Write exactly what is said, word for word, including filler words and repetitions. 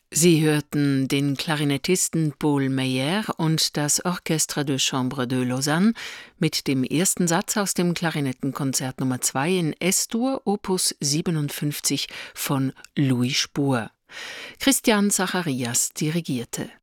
Sie hörten den Klarinettisten Paul Meyer und das Orchestre de Chambre de Lausanne mit dem ersten Satz aus dem Klarinettenkonzert Nummer zwei in S-Dur, Opus siebenundfünfzig von Louis Spohr. Christian Zacharias dirigierte.